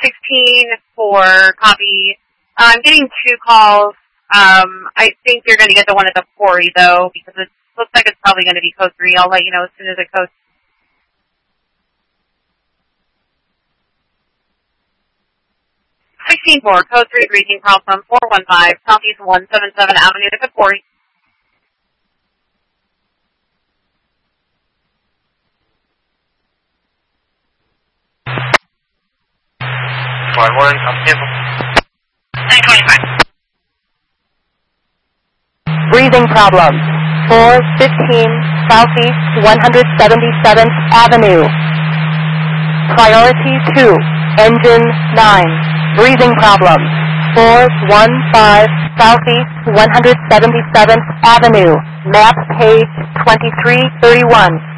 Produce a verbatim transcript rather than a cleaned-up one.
sixteen four, copy. Uh, I'm getting two calls. Um, I think you're going to get the one at the quarry, though, because it looks like it's probably going to be code three. I'll let you know as soon as it goes. sixteen four, code three, greeting problem four one five, Southeast one seventy-seven Avenue to the quarry. One one, I'm cancel. nine twenty-five. Breathing problem. four fifteen Southeast one seventy-seventh Avenue. Priority two, engine nine. Breathing problem. four one five Southeast one seventy-seventh Avenue. Map page twenty-three thirty-one.